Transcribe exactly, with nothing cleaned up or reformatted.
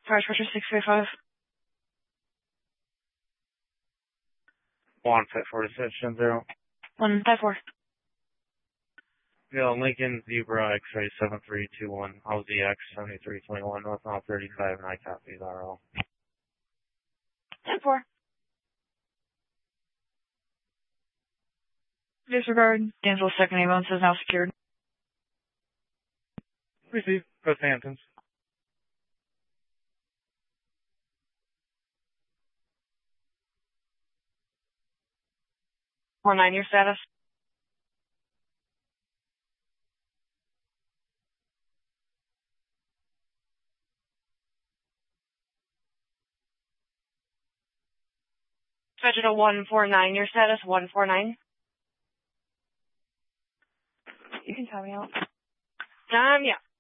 Fire Scorcher six three five. One Fit forty-six, ten zero. One five four. Yeah, Lincoln Zebra X-ray seven three two one, L Z X seventy-three twenty-one, North Mile thirty-five, and I copy R L. ten four. Disregard. Danville's second ambulance is now secured. Receive. Go to Hamptons. four nine, your status? Vegetal one four nine, your status? one four nine. You can tell me out. Um, yeah.